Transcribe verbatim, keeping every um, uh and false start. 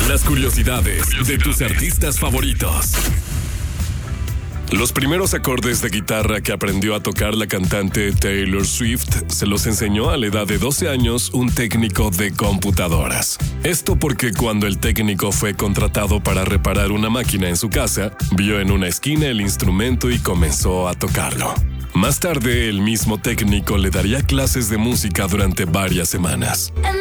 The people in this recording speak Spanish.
Las curiosidades de tus artistas favoritos. Los primeros acordes de guitarra que aprendió a tocar la cantante Taylor Swift se los enseñó a la edad de doce años un técnico de computadoras. Esto porque cuando el técnico fue contratado para reparar una máquina en su casa, vio en una esquina el instrumento y comenzó a tocarlo. Más tarde, el mismo técnico le daría clases de música durante varias semanas.